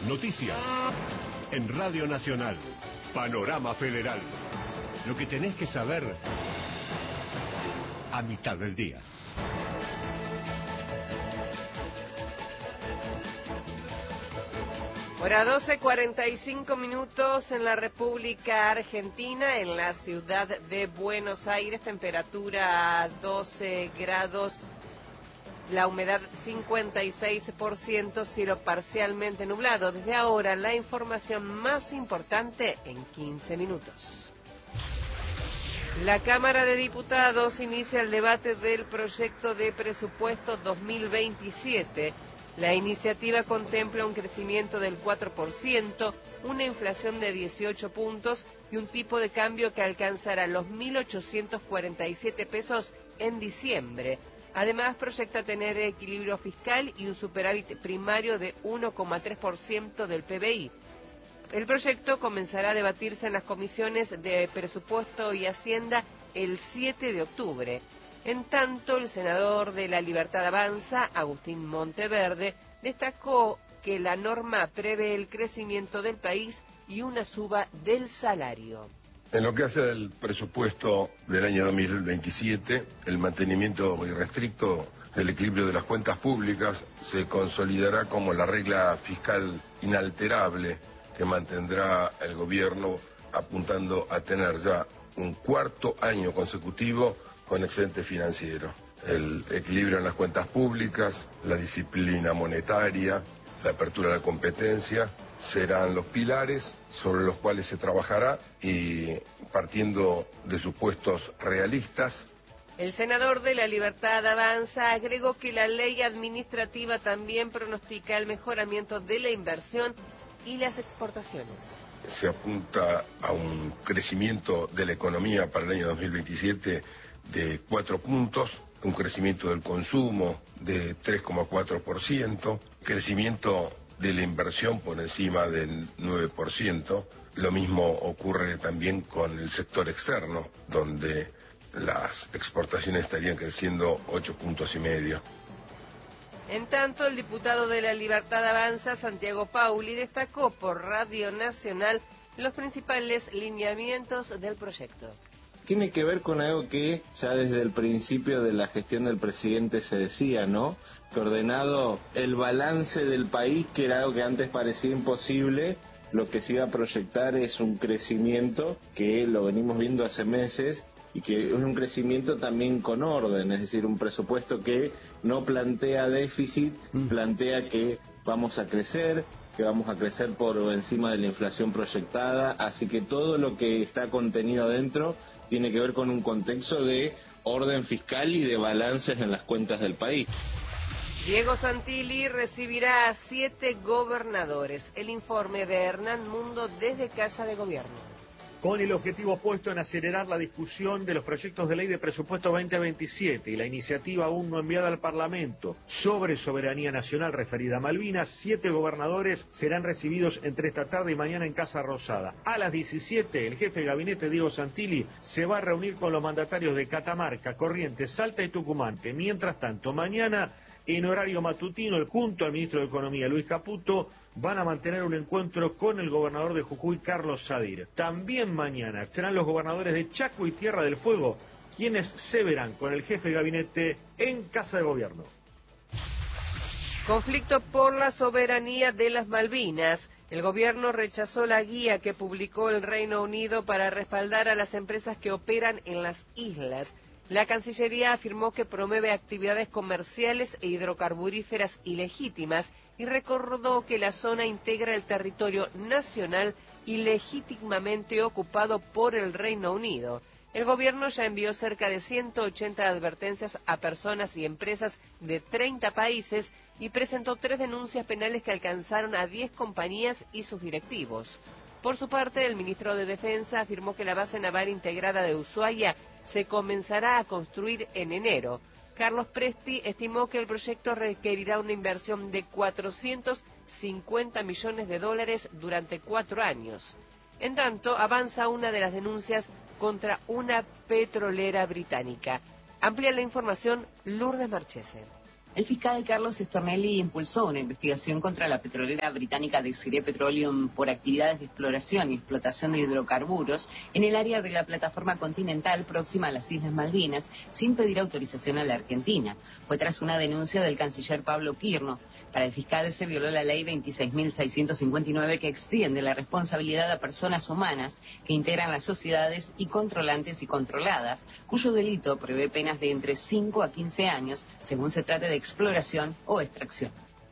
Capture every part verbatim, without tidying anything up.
Noticias. En Radio Nacional. Panorama Federal. Lo que tenés que saber a mitad del día. Hora doce, cuarenta y cinco minutos en la República Argentina, en la ciudad de Buenos Aires, temperatura doce grados, la humedad cincuenta y seis por ciento, cielo parcialmente nublado. Desde ahora, la información más importante en quince minutos. La Cámara de Diputados inicia el debate del proyecto de presupuesto dos mil veintisiete. La iniciativa contempla un crecimiento del cuatro por ciento, una inflación de dieciocho puntos y un tipo de cambio que alcanzará los mil ochocientos cuarenta y siete pesos en diciembre. Además, proyecta tener equilibrio fiscal y un superávit primario de uno coma tres por ciento del P B I. El proyecto comenzará a debatirse en las comisiones de Presupuesto y Hacienda el siete de octubre. En tanto, el senador de La Libertad Avanza, Agustín Monteverde, destacó que la norma prevé el crecimiento del país y una suba del salario. En lo que hace al presupuesto del año dos mil veintisiete, el mantenimiento irrestricto del equilibrio de las cuentas públicas se consolidará como la regla fiscal inalterable que mantendrá el gobierno, apuntando a tener ya un cuarto año consecutivo con excedente financiero. El equilibrio en las cuentas públicas, la disciplina monetaria, la apertura de la competencia serán los pilares sobre los cuales se trabajará y partiendo de supuestos realistas. El senador de La Libertad Avanza agregó que la ley administrativa también pronostica el mejoramiento de la inversión y las exportaciones. Se apunta a un crecimiento de la economía para el año dos mil veintisiete de cuatro puntos, un crecimiento del consumo de tres coma cuatro por ciento, crecimiento de la inversión por encima del nueve por ciento. Lo mismo ocurre también con el sector externo, donde las exportaciones estarían creciendo ocho puntos y medio. En tanto, el diputado de La Libertad Avanza, Santiago Pauli, destacó por Radio Nacional los principales lineamientos del proyecto. Tiene que ver con algo que ya desde el principio de la gestión del presidente se decía, ¿no? Que ordenado el balance del país, que era algo que antes parecía imposible, lo que se iba a proyectar es un crecimiento que lo venimos viendo hace meses y que es un crecimiento también con orden, es decir, un presupuesto que no plantea déficit, plantea que vamos a crecer, que vamos a crecer por encima de la inflación proyectada, así que todo lo que está contenido dentro tiene que ver con un contexto de orden fiscal y de balances en las cuentas del país. Diego Santilli recibirá a siete gobernadores. El informe de Hernán Mundo desde Casa de Gobierno. Con el objetivo puesto en acelerar la discusión de los proyectos de ley de presupuesto veinte veintisiete y la iniciativa aún no enviada al Parlamento sobre soberanía nacional referida a Malvinas, siete gobernadores serán recibidos entre esta tarde y mañana en Casa Rosada. A las diecisiete, el jefe de gabinete Diego Santilli se va a reunir con los mandatarios de Catamarca, Corrientes, Salta y Tucumán. Mientras tanto, mañana, en horario matutino, junto al ministro de Economía, Luis Caputo, van a mantener un encuentro con el gobernador de Jujuy, Carlos Sadir. También mañana serán los gobernadores de Chaco y Tierra del Fuego quienes se verán con el jefe de gabinete en Casa de Gobierno. Conflicto por la soberanía de las Malvinas. El gobierno rechazó la guía que publicó el Reino Unido para respaldar a las empresas que operan en las islas. La Cancillería afirmó que promueve actividades comerciales e hidrocarburíferas ilegítimas y recordó que la zona integra el territorio nacional ilegítimamente ocupado por el Reino Unido. El gobierno ya envió cerca de ciento ochenta advertencias a personas y empresas de treinta países y presentó tres denuncias penales que alcanzaron a diez compañías y sus directivos. Por su parte, el ministro de Defensa afirmó que la base naval integrada de Ushuaia se comenzará a construir en enero. Carlos Presti estimó que el proyecto requerirá una inversión de cuatrocientos cincuenta millones de dólares durante cuatro años. En tanto, avanza una de las denuncias contra una petrolera británica. Amplía la información Lourdes Marchese. El fiscal Carlos Stornelli impulsó una investigación contra la petrolera británica Desiree Petroleum por actividades de exploración y explotación de hidrocarburos en el área de la plataforma continental próxima a las Islas Malvinas, sin pedir autorización a la Argentina. Fue tras una denuncia del canciller Pablo Quirno. Para el fiscal se violó la ley veintiséis mil seiscientos cincuenta y nueve que extiende la responsabilidad a personas humanas que integran las sociedades y controlantes y controladas, cuyo delito prevé penas de entre cinco a quince años, según se trate de exploración o extracción.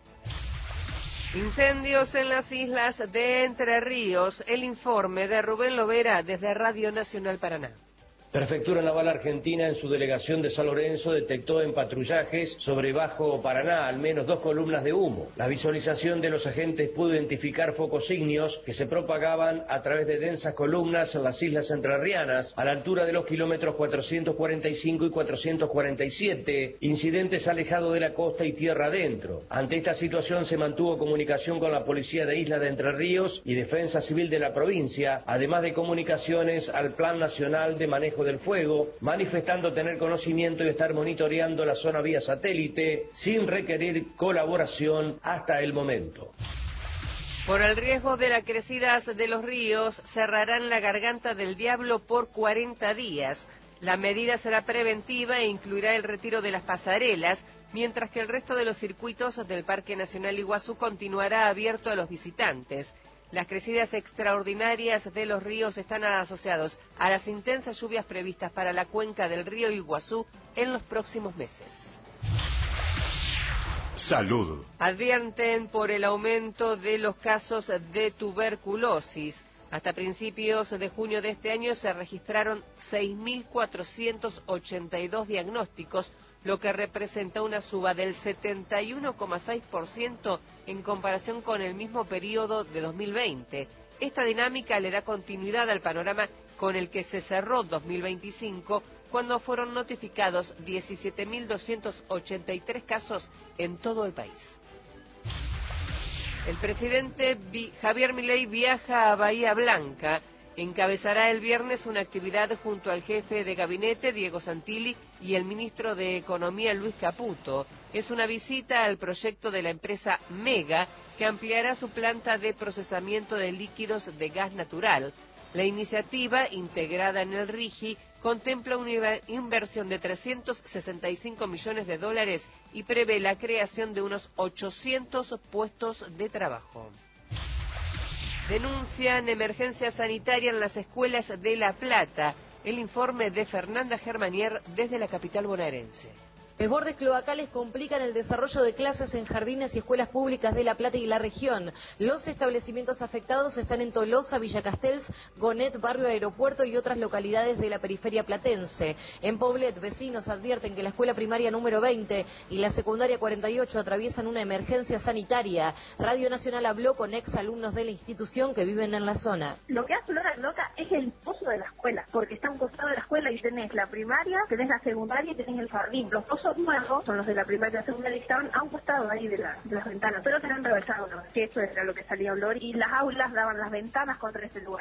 Incendios en las islas de Entre Ríos. El informe de Rubén Lovera desde Radio Nacional Paraná. Prefectura Naval Argentina, en su delegación de San Lorenzo, detectó en patrullajes sobre Bajo Paraná al menos dos columnas de humo. La visualización de los agentes pudo identificar focos ígneos que se propagaban a través de densas columnas en las islas entrerrianas, a la altura de los kilómetros cuatrocientos cuarenta y cinco y cuatrocientos cuarenta y siete, incidentes alejados de la costa y tierra adentro. Ante esta situación se mantuvo comunicación con la Policía de Isla de Entre Ríos y Defensa Civil de la provincia, además de comunicaciones al Plan Nacional de Manejo del Fuego, manifestando tener conocimiento y estar monitoreando la zona vía satélite sin requerir colaboración hasta el momento. Por el riesgo de las crecidas de los ríos, cerrarán la Garganta del Diablo por cuarenta días. La medida será preventiva e incluirá el retiro de las pasarelas, mientras que el resto de los circuitos del Parque Nacional Iguazú continuará abierto a los visitantes. Las crecidas extraordinarias de los ríos están asociados a las intensas lluvias previstas para la cuenca del río Iguazú en los próximos meses. Salud. Advierten por el aumento de los casos de tuberculosis. Hasta principios de junio de este año se registraron seis mil cuatrocientos ochenta y dos diagnósticos, lo que representa una suba del setenta y uno coma seis por ciento en comparación con el mismo periodo de dos mil veinte. Esta dinámica le da continuidad al panorama con el que se cerró dos mil veinticinco, cuando fueron notificados diecisiete mil doscientos ochenta y tres casos en todo el país. El presidente Javier Milei viaja a Bahía Blanca. Encabezará el viernes una actividad junto al jefe de gabinete, Diego Santilli, y el ministro de Economía, Luis Caputo. Es una visita al proyecto de la empresa Mega, que ampliará su planta de procesamiento de líquidos de gas natural. La iniciativa, integrada en el RIGI, contempla una inversión de trescientos sesenta y cinco millones de dólares y prevé la creación de unos ochocientos puestos de trabajo. Denuncian emergencia sanitaria en las escuelas de La Plata. El informe de Fernanda Germanier desde la capital bonaerense. Desbordes cloacales complican el desarrollo de clases en jardines y escuelas públicas de La Plata y la región. Los establecimientos afectados están en Tolosa, Villa Castells, Gonet, Barrio Aeropuerto y otras localidades de la periferia platense. En Poblet, vecinos advierten que la escuela primaria número veinte y la secundaria cuarenta y ocho atraviesan una emergencia sanitaria. Radio Nacional habló con ex alumnos de la institución que viven en la zona. Lo que hace Flora Loca es el pozo de la escuela, porque está a un costado de la escuela y tenés la primaria, tenés la secundaria y tenés el jardín. Los pozos nuevos son los de la primaria y la secundaria que estaban a un costado ahí de, la, de las ventanas, pero se han reversado, ¿no? Que eso era lo que salía olor y las aulas daban las ventanas contra ese lugar.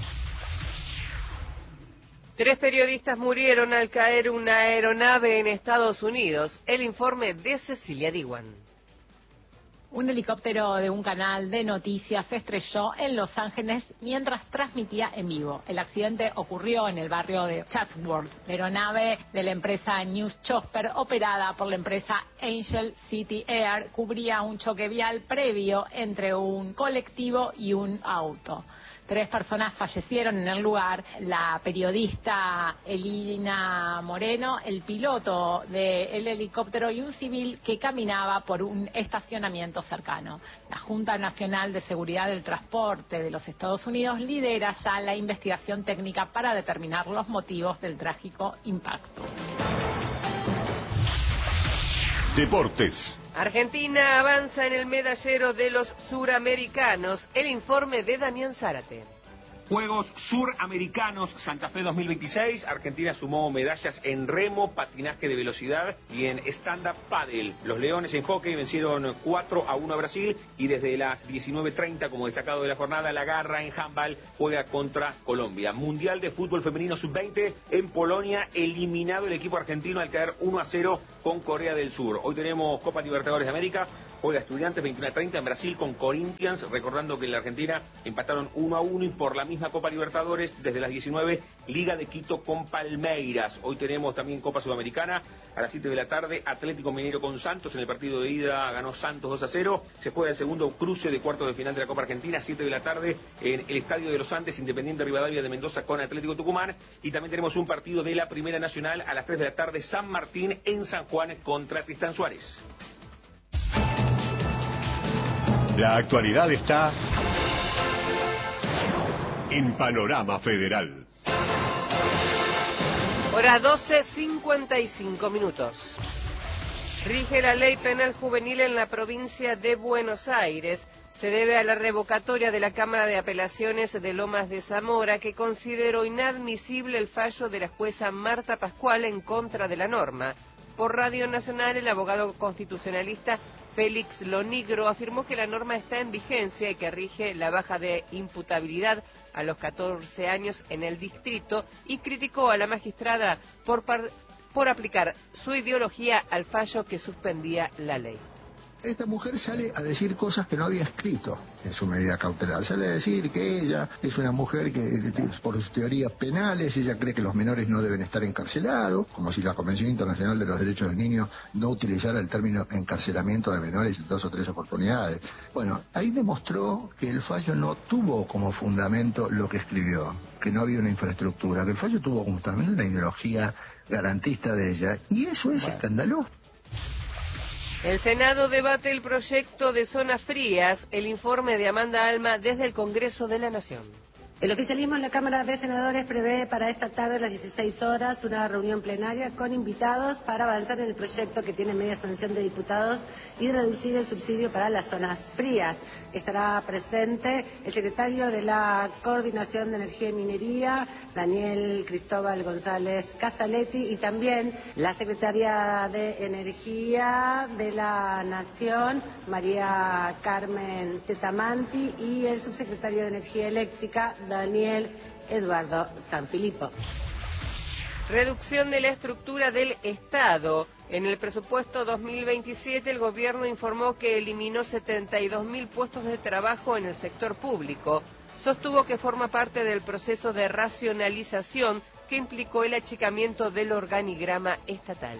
Tres periodistas murieron al caer una aeronave en Estados Unidos. El informe de Cecilia Diwan. Un helicóptero de un canal de noticias se estrelló en Los Ángeles mientras transmitía en vivo. El accidente ocurrió en el barrio de Chatsworth. La aeronave de la empresa News Chopper, operada por la empresa Angel City Air, cubría un choque vial previo entre un colectivo y un auto. Tres personas fallecieron en el lugar, la periodista Elina Moreno, el piloto del helicóptero y un civil que caminaba por un estacionamiento cercano. La Junta Nacional de Seguridad del Transporte de los Estados Unidos lidera ya la investigación técnica para determinar los motivos del trágico impacto. Deportes. Argentina avanza en el medallero de los suramericanos. El informe de Damián Zárate. Juegos Suramericanos Santa Fe dos mil veintiséis, Argentina sumó medallas en remo, patinaje de velocidad y en stand-up paddle. Los Leones en hockey vencieron cuatro a uno a Brasil y desde las diecinueve treinta, como destacado de la jornada, la Garra en handball juega contra Colombia. Mundial de Fútbol Femenino sub veinte en Polonia, eliminado el equipo argentino al caer uno a cero con Corea del Sur. Hoy tenemos Copa Libertadores de América, juega Estudiantes veintiuno treinta en Brasil con Corinthians, recordando que en la Argentina empataron uno a uno y por la misma Copa Libertadores desde las diecinueve, Liga de Quito con Palmeiras. Hoy tenemos también Copa Sudamericana a las siete de la tarde, Atlético Mineiro con Santos. En el partido de ida ganó Santos dos a cero. Se juega el segundo cruce de cuartos de final de la Copa Argentina, siete de la tarde en el Estadio de los Andes, Independiente Rivadavia de Mendoza con Atlético Tucumán. Y también tenemos un partido de la Primera Nacional a las tres de la tarde, San Martín en San Juan contra Tristán Suárez. La actualidad está en Panorama Federal. Hora doce, cincuenta y cinco minutos. Rige la ley penal juvenil en la provincia de Buenos Aires. Se debe a la revocatoria de la Cámara de Apelaciones de Lomas de Zamora, que consideró inadmisible el fallo de la jueza Marta Pascual en contra de la norma. Por Radio Nacional, el abogado constitucionalista Félix Lonigro afirmó que la norma está en vigencia y que rige la baja de imputabilidad a los catorce años en el distrito, y criticó a la magistrada por, par, por aplicar su ideología al fallo que suspendía la ley. Esta mujer sale a decir cosas que no había escrito en su medida cautelar. Sale a decir que ella es una mujer que, por sus teorías penales, ella cree que los menores no deben estar encarcelados, como si la Convención Internacional de los Derechos del Niño no utilizara el término encarcelamiento de menores en dos o tres oportunidades. Bueno, ahí demostró que el fallo no tuvo como fundamento lo que escribió, que no había una infraestructura, que el fallo tuvo como fundamento una ideología garantista de ella, y eso es bueno. escandaloso. El Senado debate el proyecto de zonas frías, el informe de Amanda Alma desde el Congreso de la Nación. El oficialismo en la Cámara de Senadores prevé para esta tarde a las dieciséis horas una reunión plenaria con invitados para avanzar en el proyecto que tiene media sanción de diputados y reducir el subsidio para las zonas frías. Estará presente el secretario de la Coordinación de Energía y Minería, Daniel Cristóbal González Casaletti, y también la secretaria de Energía de la Nación, María Carmen Tetamanti, y el subsecretario de Energía Eléctrica, Daniel Eduardo Sanfilippo. Reducción de la estructura del Estado. En el presupuesto dos mil veintisiete, el gobierno informó que eliminó setenta y dos mil puestos de trabajo en el sector público. Sostuvo que forma parte del proceso de racionalización que implicó el achicamiento del organigrama estatal.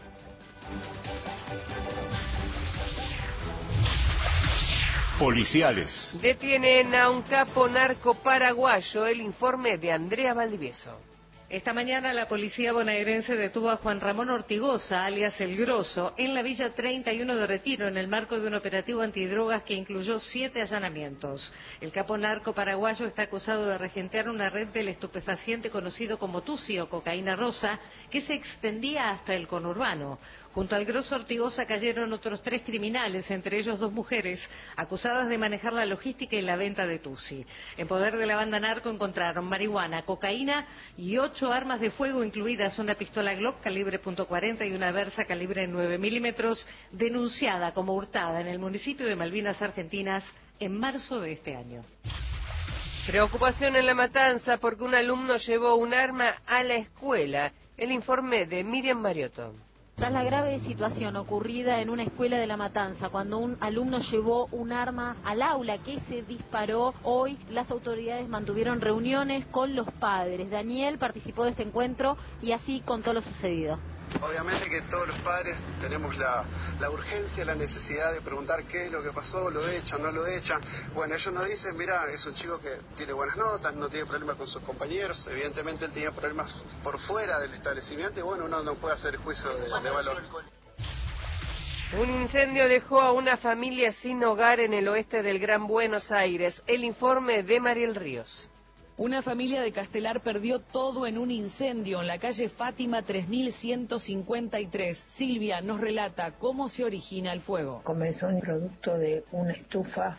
Policiales. Detienen a un capo narco paraguayo, el informe de Andrea Valdivieso. Esta mañana la policía bonaerense detuvo a Juan Ramón Ortigosa, alias El Grosso, en la Villa treinta y uno de Retiro, en el marco de un operativo antidrogas que incluyó siete allanamientos. El capo narco paraguayo está acusado de regentear una red del estupefaciente conocido como tusi o cocaína rosa, que se extendía hasta el conurbano. Junto al Grosso Ortigosa cayeron otros tres criminales, entre ellos dos mujeres, acusadas de manejar la logística y la venta de tusi. En poder de la banda narco encontraron marihuana, cocaína y ocho armas de fuego, incluidas una pistola Glock calibre punto cuarenta y una Versa calibre nueve milímetros, denunciada como hurtada en el municipio de Malvinas Argentinas en marzo de este año. Preocupación en La Matanza porque un alumno llevó un arma a la escuela. El informe de Miriam Mariotto. Tras la grave situación ocurrida en una escuela de La Matanza, cuando un alumno llevó un arma al aula que se disparó, hoy las autoridades mantuvieron reuniones con los padres. Daniel participó de este encuentro y así contó lo sucedido. Obviamente que todos los padres tenemos la, la urgencia, la necesidad de preguntar qué es lo que pasó, lo echan, no lo echan. Bueno, ellos nos dicen, mira, es un chico que tiene buenas notas, no tiene problemas con sus compañeros, evidentemente él tenía problemas por fuera del establecimiento y bueno, uno no puede hacer juicio de, de valor. Un incendio dejó a una familia sin hogar en el oeste del Gran Buenos Aires. El informe de Mariel Ríos. Una familia de Castelar perdió todo en un incendio en la calle Fátima tres mil ciento cincuenta y tres. Silvia nos relata cómo se origina el fuego. Comenzó un producto de una estufa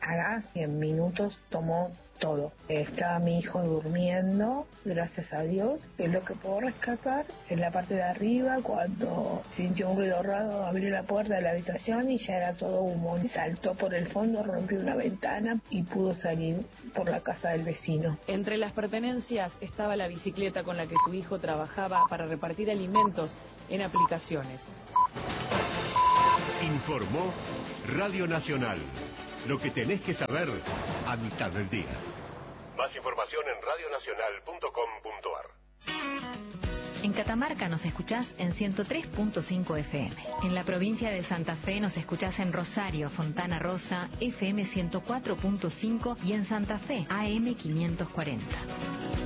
apagás y en minutos tomó todo. Estaba mi hijo durmiendo, gracias a Dios, que es lo que puedo rescatar. En la parte de arriba, cuando sintió un ruido raro, abrió la puerta de la habitación y ya era todo humo. Saltó por el fondo, rompió una ventana y pudo salir por la casa del vecino. Entre las pertenencias estaba la bicicleta con la que su hijo trabajaba para repartir alimentos en aplicaciones. Informó Radio Nacional. Lo que tenés que saber a mitad del día. Más información en radio nacional punto com punto ar. En Catamarca nos escuchás en ciento tres punto cinco F M. En la provincia de Santa Fe nos escuchás en Rosario, Fontana Rosa, F M ciento cuatro punto cinco y en Santa Fe, A M quinientos cuarenta.